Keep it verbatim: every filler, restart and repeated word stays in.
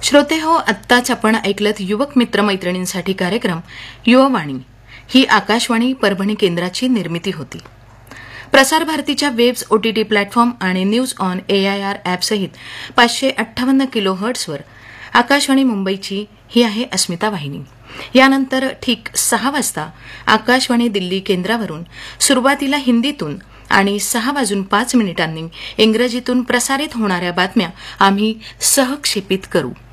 श्रोते हो, आत्ताच आपण ऐकलत युवक मित्र मैत्रिणींसाठी कार्यक्रम युववाणी. ही आकाशवाणी परभणी केंद्राची निर्मिती होती. प्रसार भारतीच्या वेब्स, ओटीटी प्लॅटफॉर्म आणि न्यूज ऑन एआयआर ॲपसहित पाचशे अठ्ठावन्न किलो हर्ट्सवर आकाशवाणी मुंबईची ही आहे अस्मिता वाहिनी. यानंतर ठीक सहा वाजता आकाशवाणी दिल्ली केंद्रावरून सुरुवातीला हिंदीतून आणि सहा वाजून पाच मिनिटांनी इंग्रजीतून प्रसारित होणाऱ्या बातम्या आम्ही सहक्षेपित करू.